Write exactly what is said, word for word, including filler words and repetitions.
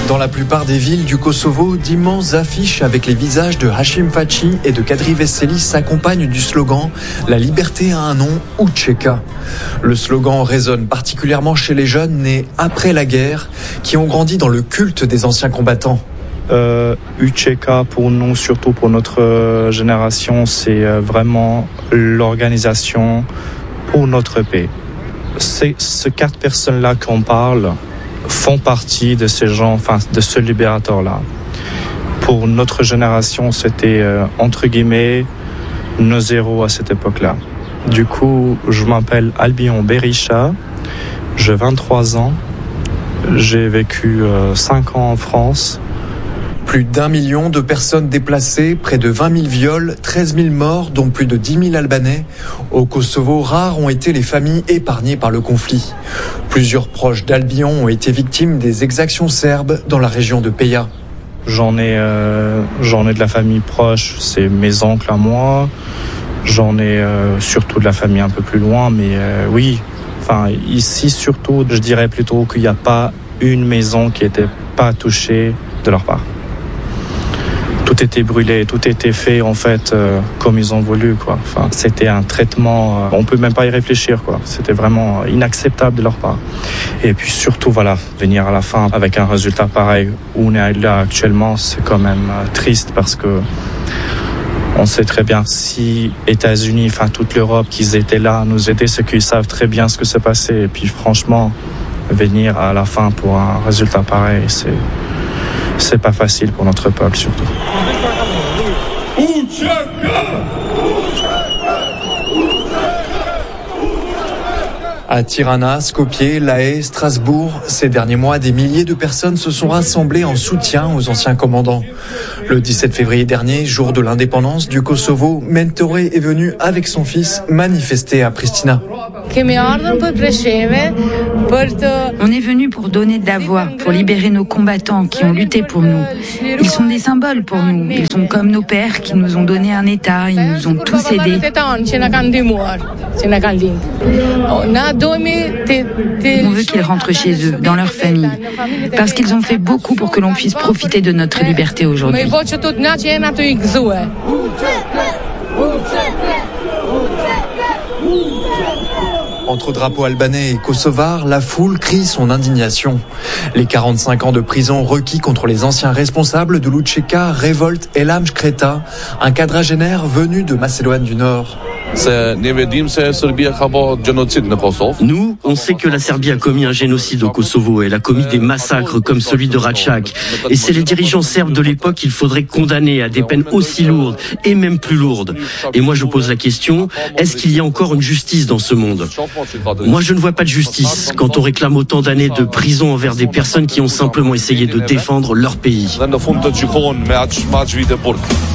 Dans la plupart des villes du Kosovo, d'immenses affiches avec les visages de Hashim Thaçi et de Kadri Veseli s'accompagnent du slogan « La liberté a un nom, Učeka ». Le slogan résonne particulièrement chez les jeunes nés après la guerre, qui ont grandi dans le culte des anciens combattants. Euh, Učeka, pour nous, surtout pour notre génération, c'est vraiment l'organisation pour notre paix. C'est ces quatre personnes-là qu'on parle font partie de ces gens, enfin de ce libérateur-là. Pour notre génération, c'était euh, entre guillemets nos héros à cette époque-là. Du coup, je m'appelle Albion Berisha, j'ai vingt-trois ans, j'ai vécu euh, cinq ans en France. Plus d'un million de personnes déplacées, près de vingt mille viols, treize mille morts, dont plus de dix mille Albanais. Au Kosovo, rares ont été les familles épargnées par le conflit. Plusieurs proches d'Albion ont été victimes des exactions serbes dans la région de Peja. J'en ai, euh, j'en ai de la famille proche, c'est mes oncles à moi. J'en ai euh, surtout de la famille un peu plus loin, mais euh, oui. Enfin, ici surtout, je dirais plutôt qu'il n'y a pas une maison qui n'était pas touchée de leur part. Tout était brûlé, tout était fait en fait euh, comme ils ont voulu, quoi. Enfin, c'était un traitement, euh, on peut même pas y réfléchir, quoi. C'était vraiment inacceptable de leur part. Et puis surtout, voilà, venir à la fin avec un résultat pareil où on est là actuellement, c'est quand même euh, triste parce que on sait très bien si États-Unis, enfin toute l'Europe, qu'ils étaient là à nous aider, c'est qu'ils savent très bien ce que s'est passé. Et puis franchement, venir à la fin pour un résultat pareil, c'est c'est pas facile pour notre peuple surtout. À Tirana, Skopje, La Haye, Strasbourg, ces derniers mois, des milliers de personnes se sont rassemblées en soutien aux anciens commandants. Le dix-sept février dernier, jour de l'indépendance du Kosovo, Mentore est venu avec son fils manifester à Pristina. On est venu pour donner de la voix, pour libérer nos combattants qui ont lutté pour nous. Ils sont des symboles pour nous. Ils sont comme nos pères qui nous ont donné un État, ils nous ont tous aidés. On veut qu'ils rentrent chez eux, dans leur famille, parce qu'ils ont fait beaucoup pour que l'on puisse profiter de notre liberté aujourd'hui. Entre drapeaux albanais et kosovars, la foule crie son indignation. Les quarante-cinq ans de prison requis contre les anciens responsables de l'Učeka révoltent Elam Shkreta, un quadragénaire venu de Macédoine du Nord. Nous, on sait que la Serbie a commis un génocide au Kosovo. Elle a commis des massacres comme celui de Račak. Et c'est les dirigeants serbes de l'époque qu'il faudrait condamner à des peines aussi lourdes et même plus lourdes. Et moi, je pose la question, est-ce qu'il y a encore une justice dans ce monde ? Moi, je ne vois pas de justice quand on réclame autant d'années de prison envers des personnes qui ont simplement essayé de défendre leur pays.